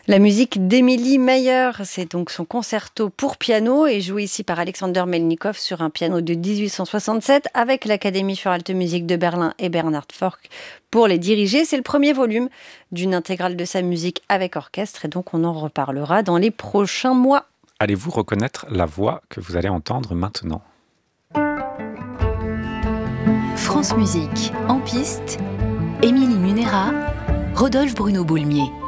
La musique d'Émilie Meyer, c'est donc son concerto pour piano et joué ici par Alexander Melnikov sur un piano de 1867 avec l'Académie für Alte Musik de Berlin et Bernhard Forck pour les diriger. C'est le premier volume d'une intégrale de sa musique avec orchestre et donc on en reparlera dans les prochains mois. Allez-vous reconnaître la voix que vous allez entendre maintenant ? France Musique, en piste, Émilie Munera, Rodolphe Bruno Boulmier.